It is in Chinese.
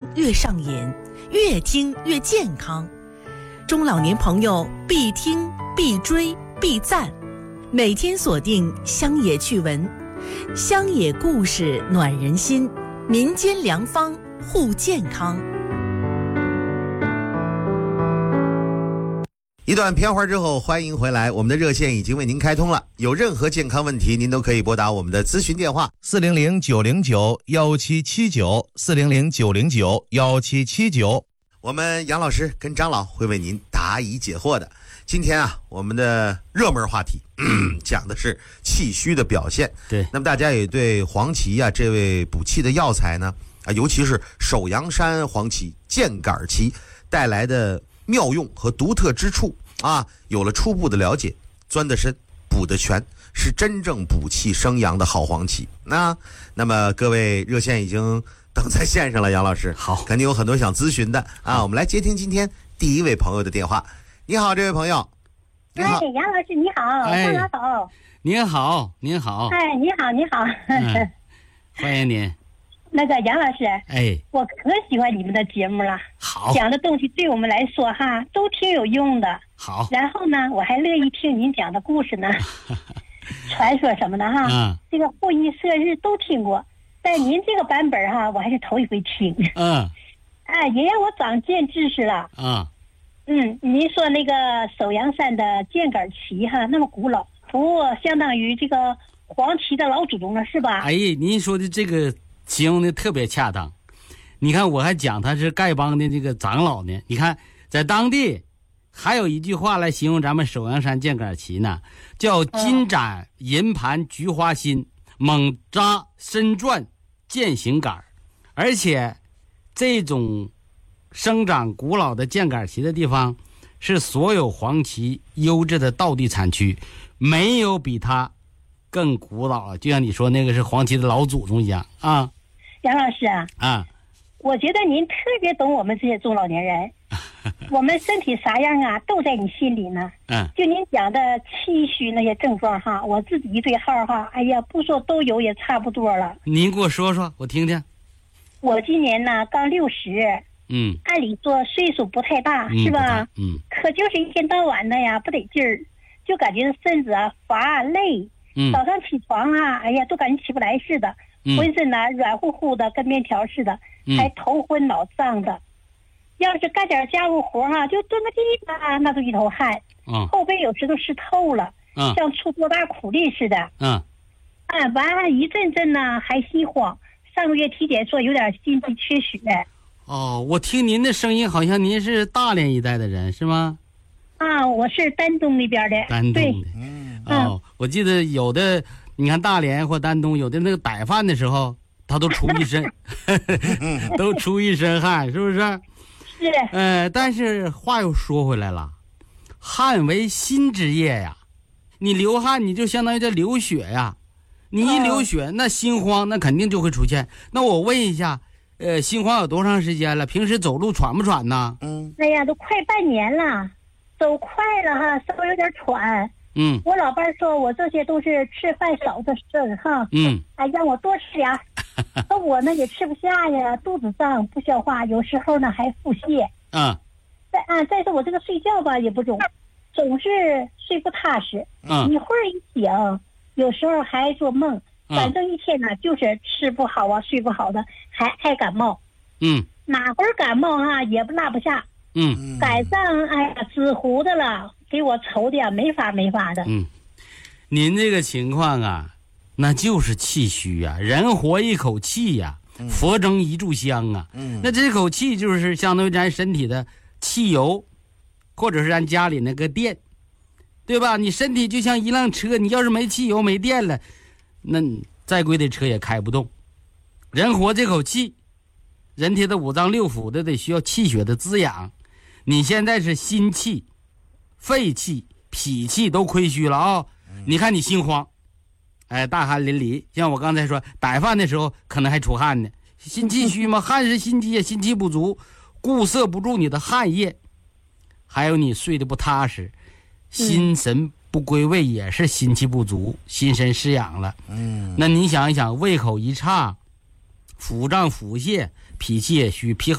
越上瘾，越听越健康。中老年朋友必听、必追、必赞。每天锁定乡野趣闻，乡野故事暖人心，民间良方护健康。 一段片花之后，欢迎回来，我们的热线已经为您开通了，有任何健康问题您都可以拨打我们的咨询电话400-909-1779，400-909-1779，我们杨老师跟张老会为您答疑解惑的。今天啊，我们的热门话题讲的是气虚的表现。 对， 那么大家也对黄芪啊这位补气的药材呢尤其是首阳山黄芪、箭杆芪带来的妙用和独特之处有了初步的了解，钻得深，补得全，是真正补气生阳的好黄芪。那么各位热线已经等在线上了，杨老师， 好， 肯定有很多想咨询的我们来接听今天第一位朋友的电话。你好，这位朋友。 你好，杨老师你好，张老好。 您好，您好。 哎，你好，你好。 欢迎您。 那个杨老师，我可喜欢你们的节目了。 好， 讲的东西对我们来说都挺有用的。 好， 然后呢，我还乐意听您讲的故事呢。传说什么的这个会议射日都听过，但您这个版本我还是头一回听。也让我长见知识了。您说那个首阳山的箭杆芪那么古老，不过相当于这个黄芪的老祖宗了，是吧？ 您说的这个形容的特别恰当。你看，我还讲他是丐帮的这个长老呢。你看，在当地还有一句话来形容咱们首阳山箭杆芪呢，叫金盏银盘菊花心，猛扎身转剑形杆。而且这种生长古老的箭杆芪的地方是所有黄芪优质的道地产区，没有比它更古老了。就像你说那个是黄芪的老祖宗一样杨老师我觉得您特别懂我们这些中老年人。我们身体啥样都在你心里呢。就您讲的气虚那些症状我自己一对号不说都有也差不多了。 您给我说说我听听。 我今年呢刚60。按理说岁数不太大，是吧？可就是一天到晚的不得劲儿，就感觉身子乏累。早上起床都感觉起不来似的，浑身软乎乎的，跟面条似的，还头昏脑胀的。要是干点家务活就蹲个地那都一头汗，后背有时都湿透了，像出多大苦力似的。完一阵阵呢还心慌，上个月体检说有点心肌缺血。 我听您的声音好像您是大连一带的人是吗？ 我是丹东那边的。 丹东的。我记得有的你看大连或丹东有的那个逮饭的时候他都出一身都出一身汗，是不是？ 是。 但是话又说回来了，汗为心之液呀，你流汗你就相当于在流血呀，你一流血那心慌那肯定就会出现。那我问一下心慌有多长时间了？平时走路喘不喘呢？ 哎呀，都快半年了，走快了稍微有点喘。我老伴说我这些都是吃饭少的事儿让我多吃点。可我呢也吃不下呀，肚子胀不消化，有时候呢还腹泻。再说我这个睡觉吧也不中，总是睡不踏实。一会儿一醒，有时候还做梦。反正一天呢就是吃不好睡不好的，还爱感冒。哪会儿感冒也不落不下。赶上紫糊的了，给我愁的没法的。 您这个情况那就是气虚人活一口气佛争一炷香那这口气就是相当于咱身体的汽油，或者是咱家里那个电，对吧？你身体就像一辆车，你要是没汽油没电了，那再贵的车也开不动。人活这口气，人体的五脏六腑都得需要气血的滋养。你现在是心气、肺气、脾气都亏虚了你看你心慌，大汗淋漓，像我刚才说逮饭的时候可能还出汗呢，心气虚嘛，汗是心气，心气不足，固摄不住你的汗液。还有你睡得不踏实，心神不归位也是心气不足，心神失养了。那你想一想，胃口一差，腹胀腹泻，脾气也虚，脾